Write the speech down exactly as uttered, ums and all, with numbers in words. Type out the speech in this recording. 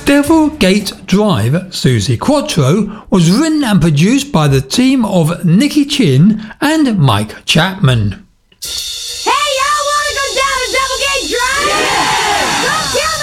Devil Gate Drive, Suzi Quatro, was written and produced by the team of Nicky Chinn and Mike Chapman. Hey, y'all wanna go down to Devil Gate Drive? Yeah! Go kill